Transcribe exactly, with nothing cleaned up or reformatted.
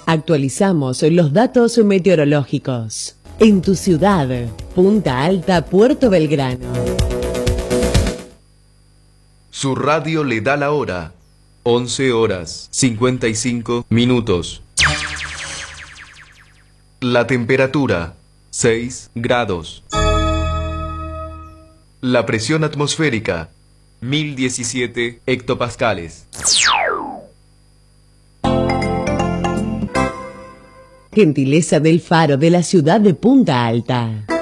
Actualizamos los datos meteorológicos. En tu ciudad, Punta Alta, Puerto Belgrano. Su radio le da la hora. once horas, cincuenta y cinco minutos. La temperatura, seis grados. La presión atmosférica, mil diecisiete hectopascales. Gentileza del Faro de la ciudad de Punta Alta.